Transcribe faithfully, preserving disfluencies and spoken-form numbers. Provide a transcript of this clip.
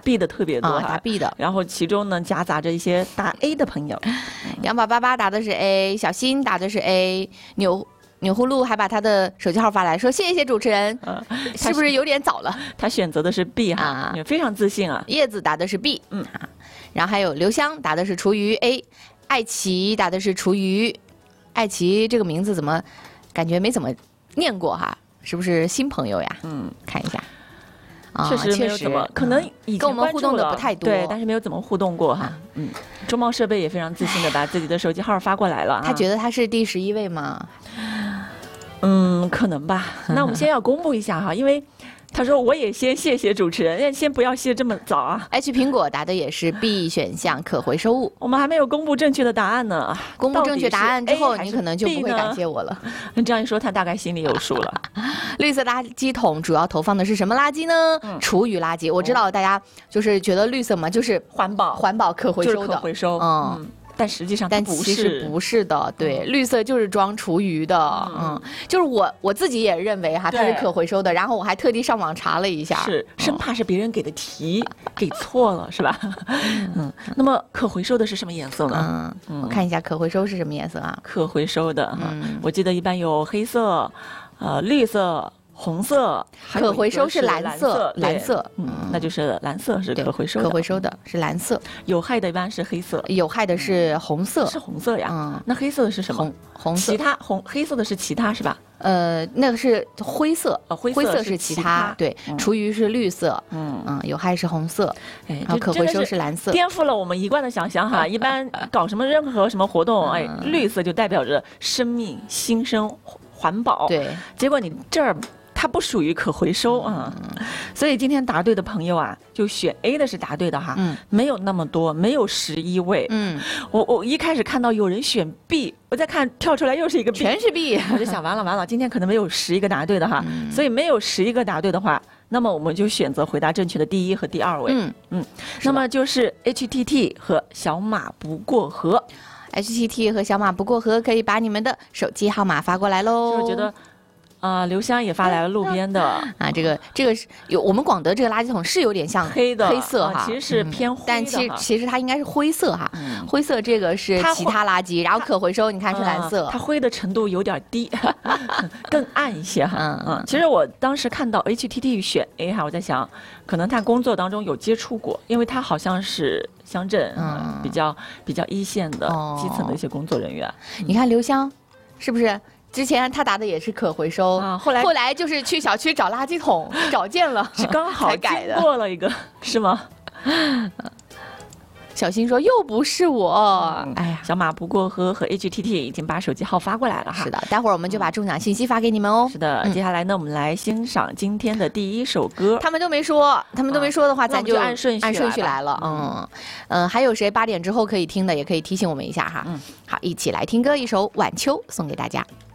B 的特别多、啊， 打 B 的。 然后其中呢夹杂着一些打 A 的朋友。 杨宝八八答的是 A， 小新答的是 A， 纽纽呼噜还把他的手机号发来说谢谢主持人，呃、是不是有点早了？ 他选择的是 B 哈、啊，非常自信啊。 叶子答的是 B， 嗯啊，然后还有刘香答的是厨余 A， 爱奇答的是厨余，爱奇这个名字怎么感觉没怎么念过哈？是不是新朋友呀？嗯，看一下。 确实没有怎么，可能以前跟我们互动的不太多， 对，但是没有怎么互动过哈。嗯，中贸设备也非常自信的把自己的手机号发过来了。 他觉得他是第十一位吗？ 嗯，可能吧。那我们先要公布一下哈，因为他说我也先谢谢主持人，先不要谢这么早啊。 H 苹果答的也是 B 选项可回收物， 我们还没有公布正确的答案呢。 公布正确答案之后，你可能就不会感谢我了。 那这样一说，他大概心里有数了。 绿色垃圾桶主要投放的是什么垃圾呢？嗯、厨余垃圾。我知道大家就是觉得绿色嘛，就是环保、 环保可回收的， 就是可回收。嗯。嗯，但实际上但其实不是的，对，嗯、绿色就是装厨余的，嗯，嗯就是我我自己也认为哈，它是可回收的，然后我还特地上网查了一下， 是生怕是别人给的题、嗯、给错了，是吧？嗯，那么可回收的是什么颜色呢？嗯，我看一下可回收是什么颜色啊？ 可回收的哈，嗯、我记得一般有黑色、呃绿色。红色， 可回收是蓝色，蓝色， 嗯，那就是蓝色是可回收的， 可回收的是蓝色， 有害的一般是黑色， 有害的是红色， 是红色呀，嗯，那黑色的是什么？ 红红色， 其他红黑色的是其他是吧？ 呃，那个是灰色， 呃，灰色是其他，对，厨余是绿色，嗯嗯，有害是红色，哎，然后可回收是蓝色， 颠覆了我们一贯的想象哈，一般搞什么任何什么活动，哎，绿色就代表着生命、新生、环保， 对， 结果你这儿。它不属于可回收啊，嗯、所以今天答对的朋友啊，就选 A 的是答对的哈，嗯、没有那么多，没有十一位。嗯，我我一开始看到有人选 B， 我再看跳出来又是一个 B， 全是 B， 我就想完了完了，今天可能没有十一个答对的哈，嗯、所以没有十一个答对的话，那么我们就选择回答正确的第一和第二位。嗯嗯，那么就是 H T T 和小马不过河 ，H T T 和小马不过河可以把你们的手机号码发过来喽。 我觉得。啊、呃，刘香也发来了路边的啊，这个这个是有我们广德这个垃圾桶是有点像黑的黑色哈、 啊，其实是偏灰的、嗯， 但其实其实它应该是灰色哈，嗯、灰色这个是其他垃圾，然后可回收你看是蓝色， 嗯、它灰的程度有点低，更暗一些哈。嗯嗯，其实我当时看到 H T T 选 A 哈，我在想，可能他工作当中有接触过，因为他好像是乡镇嗯比较比较一线的、哦、基层的一些工作人员。 你看刘香是不是？之前他答的也是可回收，啊、 后来后来就是去小区找垃圾桶，找见了， 是刚好改的， 过了一个，是吗？ 小新说又不是我， 嗯、哎呀，小马不过河和 H T T 已经把手机号发过来了哈。 是的，待会儿我们就把中奖信息发给你们哦。 是的，嗯、接下来呢，我们来欣赏今天的第一首歌。 他们都没说，他们都没说的话， 啊、 咱就按顺序按顺序来了。嗯嗯、呃，还有谁八点之后可以听的，也可以提醒我们一下哈。嗯，好，一起来听歌，一首《晚秋》送给大家。